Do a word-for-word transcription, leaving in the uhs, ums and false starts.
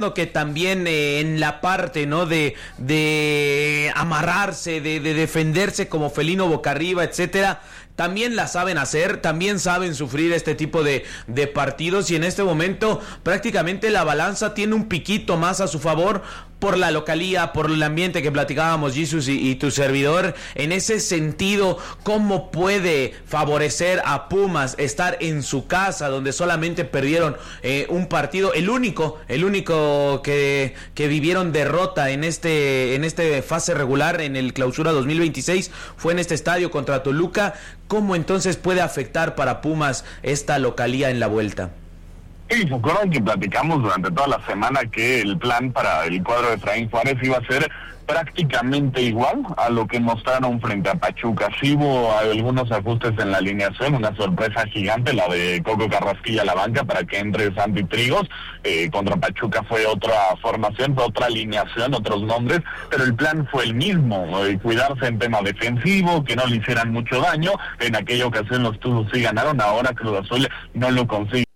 que también eh, en la parte, ¿no?, de, de amarrarse, de, de defenderse como felino boca arriba, etcétera, también la saben hacer, también saben sufrir este tipo de, de partidos, y en este momento prácticamente la balanza tiene un piquito más a su favor por la localía, por el ambiente que platicábamos Jesus y, y tu servidor. En ese sentido, ¿cómo puede favorecer a Pumas estar en su casa, donde solamente perdieron eh, un partido, el único, el único que, que vivieron derrota en este, en este fase regular, en el Clausura dos mil veintiséis, fue en este estadio contra Toluca? ¿Cómo entonces puede afectar para Pumas esta localía en la vuelta? Sí, se acuerdan que platicamos durante toda la semana que el plan para el cuadro de Efraín Juárez iba a ser prácticamente igual a lo que mostraron frente a Pachuca. Sí hubo algunos ajustes en la alineación, una sorpresa gigante, la de Coco Carrasquilla a la banca para que entre Santi Trigos. Eh, contra Pachuca fue otra formación, fue otra alineación, otros nombres, pero el plan fue el mismo, eh, cuidarse en tema defensivo, que no le hicieran mucho daño. En aquella ocasión los Tuzos sí ganaron, ahora Cruz Azul no lo consigue.